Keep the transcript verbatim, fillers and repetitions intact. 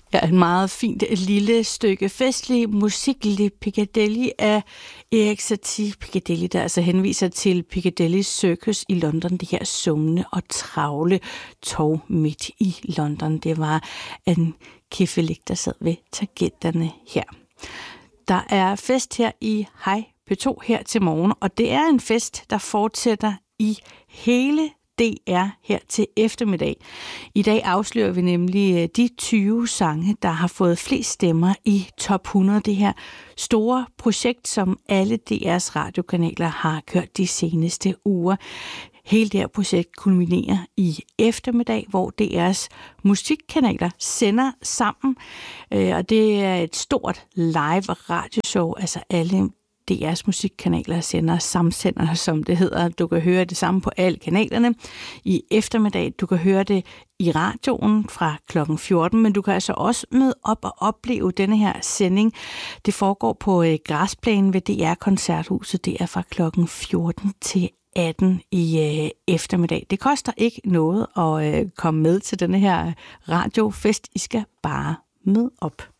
Ja, en meget fint lille stykke festlig musiklig Piccadilly af Erik Satie. Piccadilly, der altså henviser til Piccadilly Circus i London, det her summende og travle tog midt i London. Det var en Kiffelik, der sad ved tangenterne her. Der er fest her i Hej P to her til morgen, og det er en fest, der fortsætter i hele D R her til eftermiddag. I dag afslører vi nemlig de tyve sange, der har fået flest stemmer i top hundrede. Det her store projekt, som alle D R's radiokanaler har kørt de seneste uger. Hele det her projekt kulminerer i eftermiddag, hvor D R's musikkanaler sender sammen. Og det er et stort live radioshow, altså alle D R's musikkanaler sender samsender, som det hedder. Du kan høre det samme på alle kanalerne i eftermiddag. Du kan høre det i radioen fra klokken fjorten, men du kan altså også møde op og opleve denne her sending. Det foregår på græsplænen ved D R-koncerthuset. Det er fra klokken fjorten til atten i øh, eftermiddag. Det koster ikke noget at øh, komme med til denne her radiofest. I skal bare møde op.